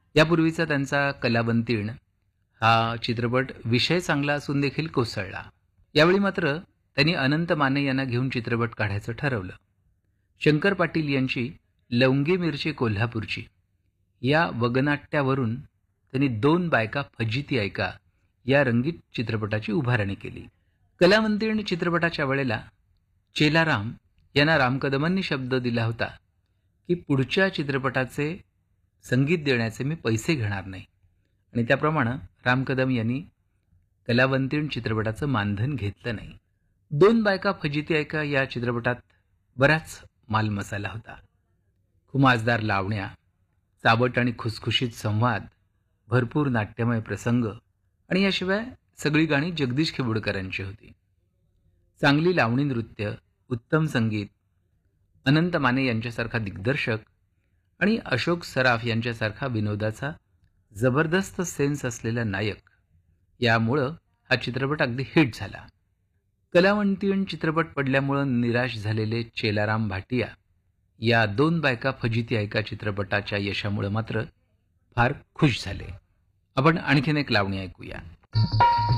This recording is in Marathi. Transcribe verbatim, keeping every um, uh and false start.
यापूर्वीचा त्यांचा कलावंतीण हा चित्रपट विषय चांगला असून देखील कोसळला. यावेळी मात्र त्यांनी अनंत माने यांना घेऊन चित्रपट काढायचं ठरवलं. शंकर पाटील यांची लवंगी मिरची कोल्हापूरची या वगनाट्यावरून त्यांनी दोन बायका फजिती ऐका या रंगीत चित्रपटाची उभारणी केली. कलावंतीण चित्रपटाच्या वेळेला चेलाराम यांना राम कदमांनी शब्द दिला होता की पुढच्या चित्रपटाचे संगीत देण्याचे मी पैसे घेणार नाही, आणि त्याप्रमाणे राम कदम यांनी कलावंतीण चित्रपटाचं मानधन घेतलं नाही. दोन बायका फजिती ऐका या चित्रपटात बराच मालमसाला होता. खुमासदार लावण्या, चाबट आणि खुसखुशीत संवाद, भरपूर नाट्यमय प्रसंग आणि याशिवाय सगळी गाणी जगदीश खेबुडकरांची होती. चांगली लावणी नृत्य, उत्तम संगीत, अनंत माने यांच्यासारखा दिग्दर्शक आणि अशोक सराफ यांच्यासारखा विनोदाचा जबरदस्त सेन्स असलेला नायक, यामुळं हा चित्रपट अगदी हिट झाला. कलावंतीण चित्रपट पडल्यामुळं निराश झालेले चेलाराम भाटिया या दोन बायका फजिती ऐका चित्रपटाच्या यशामुळे मात्र फार खुश झाले. आपण आणखीन एक लावणी ऐकूया.